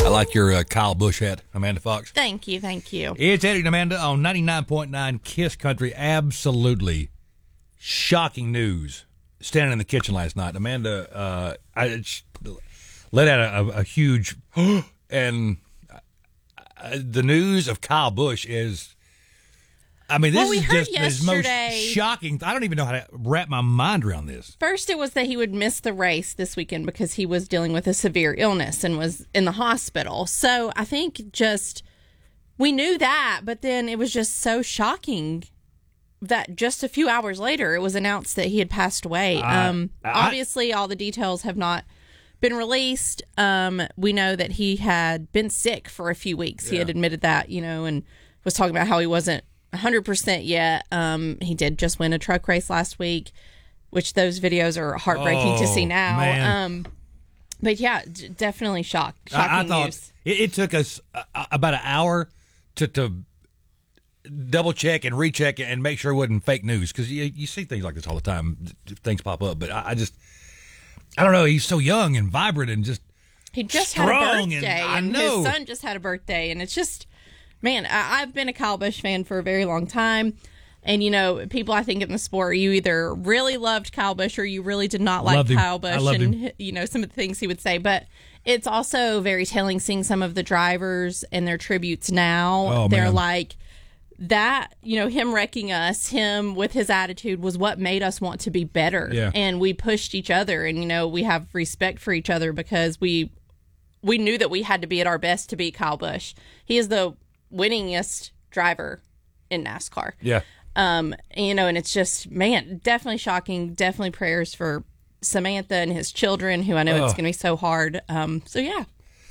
I like your Kyle Busch hat, Amanda Fox. Thank you. It's Eddie and Amanda on 99.9 Kiss Country. Absolutely shocking news. Standing in the kitchen last night, Amanda let out a huge and the news of Kyle Busch is, I mean, this is just the most shocking. I don't even know how to wrap my mind around this. First, it was that he would miss the race this weekend because he was dealing with a severe illness and was in the hospital. So I think we knew that, but then it was just so shocking that just a few hours later, it was announced that he had passed away. Obviously, all the details have not been released. We know that he had been sick for a few weeks. He had admitted that, and was talking about how he wasn't 100% yet. He did just win a truck race last week, which those videos are heartbreaking to see now. Man. But yeah, definitely shocking I thought news. It took us about an hour to double check and recheck and make sure it wasn't fake news, because you see things like this all the time. Things pop up, but I don't know. He's so young and vibrant and he just strong, had a birthday, and his son just had a birthday, and it's just, man, I've been a Kyle Busch fan for a very long time, and people I think in the sport, you either really loved Kyle Busch or you really did not like Kyle Busch, and some of the things he would say, but it's also very telling seeing some of the drivers and their tributes now. They're like, that, him wrecking us, him with his attitude was what made us want to be better. Yeah. And we pushed each other, and, we have respect for each other because we knew that we had to be at our best to beat Kyle Busch. He is the winningest driver in NASCAR. Yeah. And it's just, man, definitely shocking. Definitely prayers for Samantha and his children, who I know it's going to be so hard. So yeah.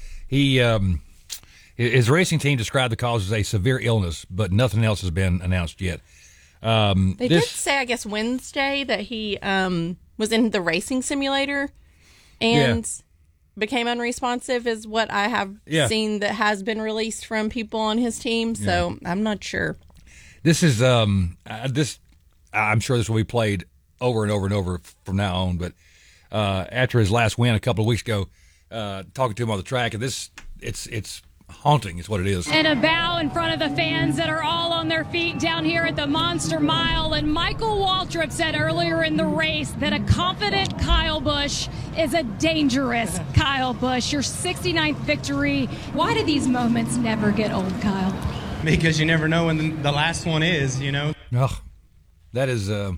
His racing team described the cause as a severe illness, but nothing else has been announced yet. They did say, I guess, Wednesday that he was in the racing simulator and became unresponsive, is what I have seen that has been released from people on his team. So I'm not sure. This is I'm sure this will be played over and over and over from now on. But after his last win a couple of weeks ago, talking to him on the track, and it's haunting is what it is. And a bow in front of the fans that are all on their feet down here at the Monster Mile. And Michael Waltrip said earlier in the race that a confident Kyle Busch is a dangerous Kyle Busch. Your 69th victory. Why do these moments never get old, Kyle? Because you never know when the last one is, Oh, that is, man,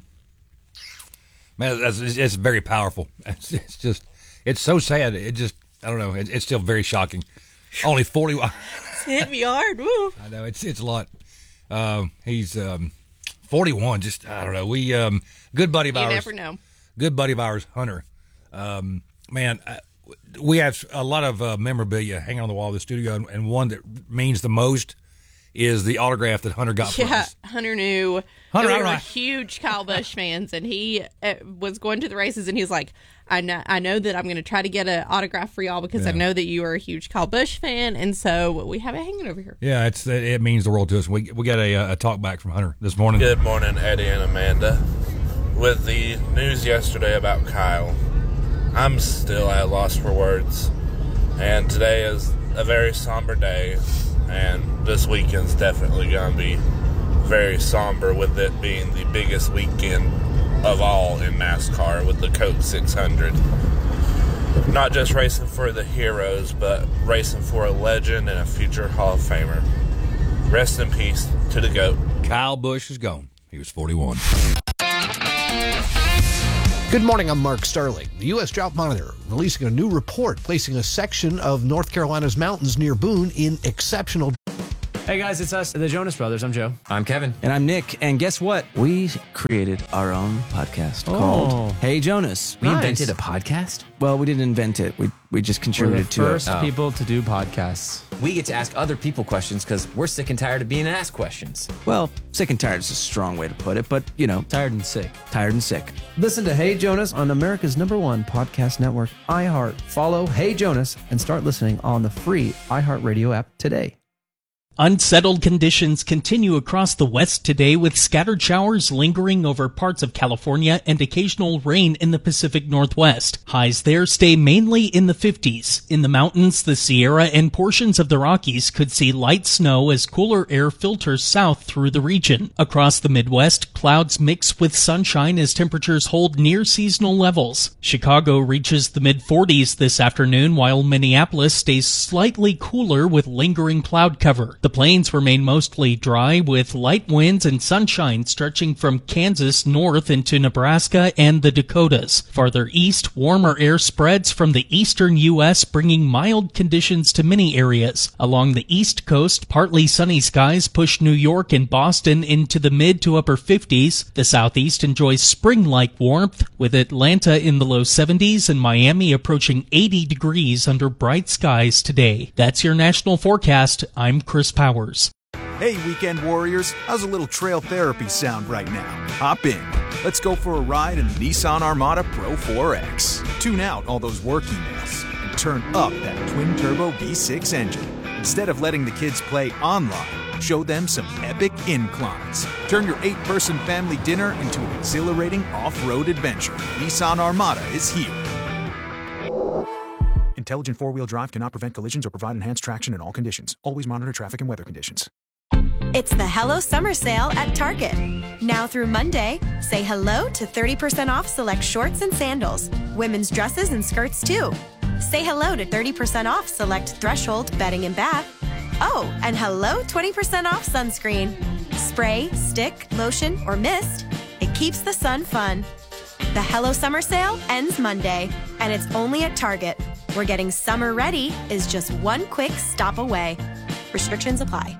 it's very powerful. It's so sad. I don't know. It's still very shocking. Only 41. Hit me hard. Woo. I know it's a lot. He's 41. Just, I don't know. We good buddy of ours. You never know. Good buddy of ours, Hunter. Man, we have a lot of memorabilia hanging on the wall of the studio, and one that means the most is the autograph that Hunter got for us. Hunter knew. We were huge Kyle Busch fans, and he was going to the races, and he was like, I know that I'm going to try to get an autograph for y'all because I know that you are a huge Kyle Busch fan, and so we have it hanging over here. Yeah, it means the world to us. We got a talk back from Hunter this morning. Good morning, Eddie and Amanda. With the news yesterday about Kyle, I'm still at a loss for words, and today is a very somber day, and this weekend's definitely going to be very somber, with it being the biggest weekend of all in NASCAR with the Coke 600. Not just racing for the heroes, but racing for a legend and a future Hall of Famer. Rest in peace to the GOAT. Kyle Busch is gone. He was 41. Good morning, I'm Mark Starling. The U.S. Drought Monitor releasing a new report placing a section of North Carolina's mountains near Boone in exceptional. Hey guys, it's us, the Jonas Brothers. I'm Joe. I'm Kevin. And I'm Nick. And guess what? We created our own podcast called Hey Jonas. We invented a podcast? Well, we didn't invent it. We just contributed to it. We're the first people to do podcasts. We get to ask other people questions because we're sick and tired of being asked questions. Well, sick and tired is a strong way to put it, but, tired and sick. Tired and sick. Listen to Hey Jonas on America's #1 podcast network, iHeart. Follow Hey Jonas and start listening on the free iHeartRadio app today. Unsettled conditions continue across the west today, with scattered showers lingering over parts of California and occasional rain in the Pacific Northwest. Highs there stay mainly in the 50s. In the mountains, the Sierra, and portions of the Rockies could see light snow as cooler air filters south through the region. Across the Midwest, clouds mix with sunshine as temperatures hold near seasonal levels. Chicago reaches the mid-40s this afternoon, while Minneapolis stays slightly cooler with lingering cloud cover. The plains remain mostly dry, with light winds and sunshine stretching from Kansas north into Nebraska and the Dakotas. Farther east, warmer air spreads from the eastern U.S., bringing mild conditions to many areas. Along the east coast, partly sunny skies push New York and Boston into the mid to upper 50s. The southeast enjoys spring-like warmth, with Atlanta in the low 70s and Miami approaching 80 degrees under bright skies today. That's your national forecast. I'm Chris Powers. Hey, weekend warriors, how's a little trail therapy sound right now? Hop in. Let's go for a ride in the Nissan Armada Pro 4X. Tune out all those work emails and turn up that twin-turbo V6 engine. Instead of letting the kids play online, show them some epic inclines. Turn your 8-person family dinner into an exhilarating off-road adventure. Nissan Armada is here. Intelligent four-wheel drive cannot prevent collisions or provide enhanced traction in all conditions. Always monitor traffic and weather conditions. It's the Hello Summer Sale at Target. Now through Monday, say hello to 30% off select shorts and sandals. Women's dresses and skirts too. Say hello to 30% off select Threshold bedding and bath. Oh, and hello 20% off sunscreen. Spray, stick, lotion, or mist. It keeps the sun fun. The Hello Summer Sale ends Monday, and it's only at Target, where getting summer ready is just one quick stop away. Restrictions apply.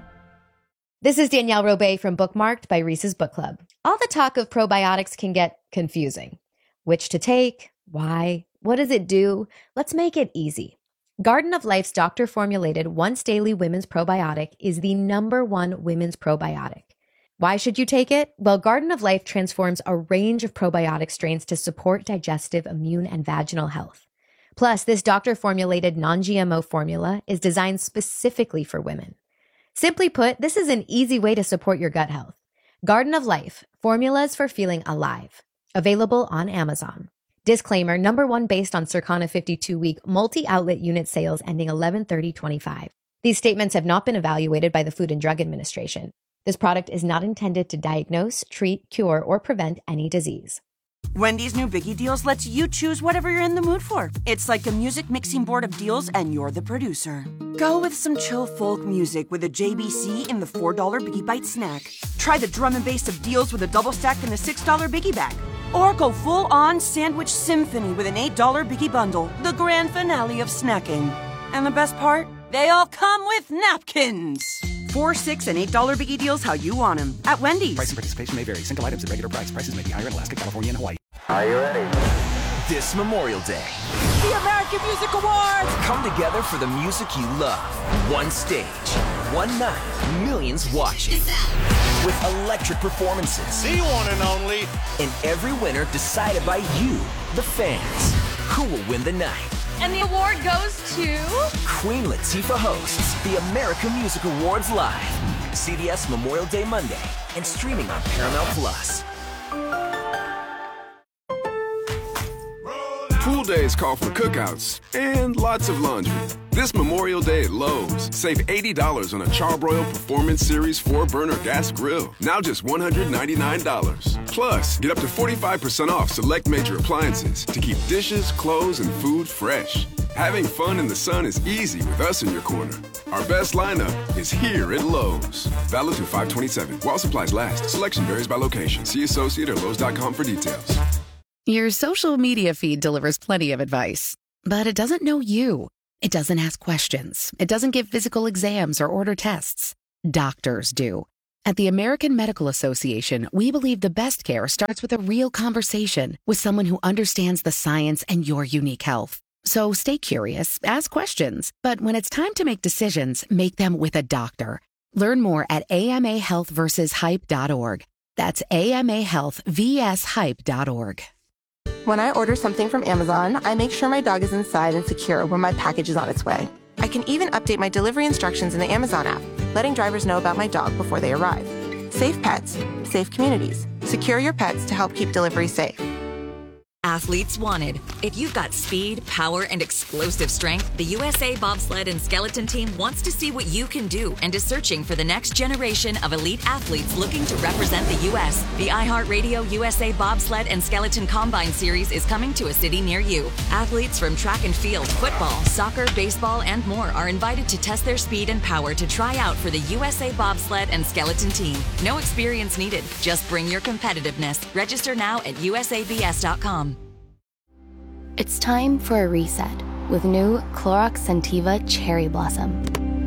This is Danielle Robay from Bookmarked by Reese's Book Club. All the talk of probiotics can get confusing. Which to take? Why? What does it do? Let's make it easy. Garden of Life's doctor-formulated once-daily women's probiotic is the #1 women's probiotic. Why should you take it? Well, Garden of Life transforms a range of probiotic strains to support digestive, immune, and vaginal health. Plus, this doctor-formulated non-GMO formula is designed specifically for women. Simply put, this is an easy way to support your gut health. Garden of Life, formulas for feeling alive. Available on Amazon. Disclaimer, #1 based on Circana 52-week multi-outlet unit sales ending 11/30/25. These statements have not been evaluated by the Food and Drug Administration. This product is not intended to diagnose, treat, cure, or prevent any disease. Wendy's new Biggie Deals lets you choose whatever you're in the mood for. It's like a music mixing board of deals, and you're the producer. Go with some chill folk music with a JBC in the $4 Biggie Bite snack. Try the drum and bass of deals with a double stack in the $6 Biggie Bag. Or go full-on sandwich symphony with an $8 Biggie Bundle, the grand finale of snacking. And the best part? They all come with napkins. $4, $6, and $8 Biggie Deals how you want them at Wendy's. Price and participation may vary. Single items at regular price. Prices may be higher in Alaska, California, and Hawaii. Are you ready? This Memorial Day, The American Music Awards! come together for the music you love. One stage, one night, millions watching. With electric performances. The one and only. And every winner decided by you, the fans. Who will win the night? And the award goes to... Queen Latifah hosts the American Music Awards live. CBS Memorial Day Monday and streaming on Paramount Plus. Pool days call for cookouts and lots of laundry. This Memorial Day at Lowe's, save $80 on a Charbroil Performance Series 4-burner gas grill. Now just $199. Plus, get up to 45% off select major appliances to keep dishes, clothes, and food fresh. Having fun in the sun is easy with us in your corner. Our best lineup is here at Lowe's. Valid through 5/27. While supplies last. Selection varies by location. See associate or Lowe's.com for details. Your social media feed delivers plenty of advice, but it doesn't know you. It doesn't ask questions. It doesn't give physical exams or order tests. Doctors do. At the American Medical Association, we believe the best care starts with a real conversation with someone who understands the science and your unique health. So stay curious, ask questions, but when it's time to make decisions, make them with a doctor. Learn more at amahealthversushype.org. That's amahealthvshype.org. When I order something from Amazon, I make sure my dog is inside and secure when my package is on its way. I can even update my delivery instructions in the Amazon app, letting drivers know about my dog before they arrive. Safe pets, safe communities. Secure your pets to help keep delivery safe. Athletes wanted. If you've got speed, power, and explosive strength, the USA Bobsled and Skeleton Team wants to see what you can do and is searching for the next generation of elite athletes looking to represent the U.S. The iHeartRadio USA Bobsled and Skeleton Combine Series is coming to a city near you. Athletes from track and field, football, soccer, baseball, and more are invited to test their speed and power to try out for the USA Bobsled and Skeleton Team. No experience needed. Just bring your competitiveness. Register now at usabs.com. It's time for a reset with new Clorox Scentiva Cherry Blossom.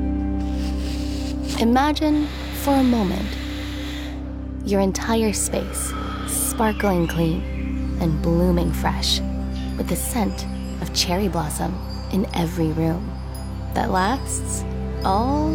Imagine, for a moment, your entire space sparkling clean and blooming fresh with the scent of cherry blossom in every room that lasts all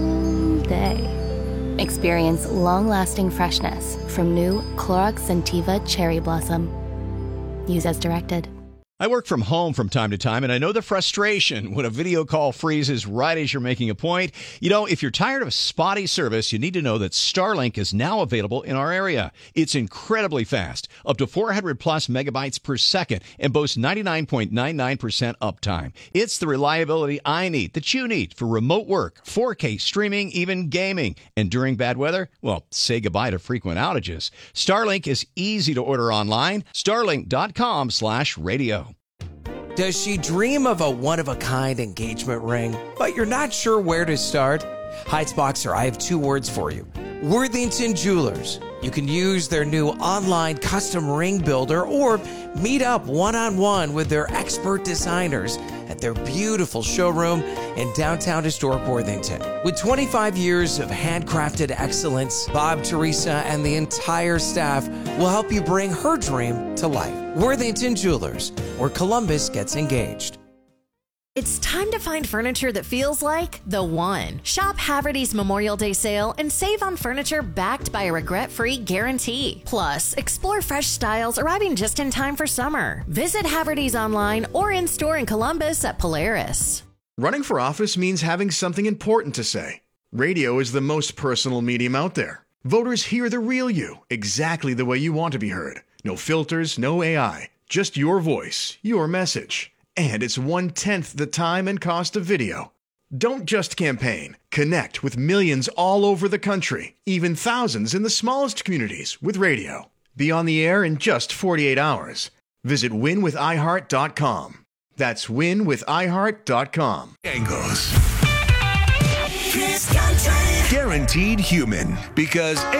day. Experience long-lasting freshness from new Clorox Scentiva Cherry Blossom. Use as directed. I work from home from time to time, and I know the frustration when a video call freezes right as you're making a point. You know, if you're tired of spotty service, you need to know that Starlink is now available in our area. It's incredibly fast, up to 400 plus megabytes per second, and boasts 99.99% uptime. It's the reliability I need, that you need, for remote work, 4K streaming, even gaming. And during bad weather, well, say goodbye to frequent outages. Starlink is easy to order online. Starlink.com/radio. Does she dream of a one-of-a-kind engagement ring, but you're not sure where to start? Heights Boxer, I have two words for you. Worthington Jewelers. You can use their new online custom ring builder or meet up one-on-one with their expert designers at their beautiful showroom in downtown historic Worthington. With 25 years of handcrafted excellence, Bob, Teresa, and the entire staff will help you bring her dream to life. Worthington Jewelers, where Columbus gets engaged. It's time to find furniture that feels like the one. Shop Haverty's Memorial Day sale and save on furniture backed by a regret-free guarantee. Plus, explore fresh styles arriving just in time for summer. Visit Haverty's online or in-store in Columbus at Polaris. Running for office means having something important to say. Radio is the most personal medium out there. Voters hear the real you, exactly the way you want to be heard. No filters, no AI, just your voice, your message. And it's 1/10 the time and cost of video. Don't just campaign. Connect with millions all over the country, even thousands in the smallest communities with radio. Be on the air in just 48 hours. Visit winwithiheart.com. That's winwithiheart.com. Angles. Guaranteed human, because